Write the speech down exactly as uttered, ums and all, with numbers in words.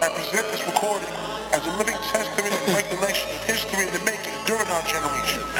I present this recording as a living testament and regulation of history in the making during our generation.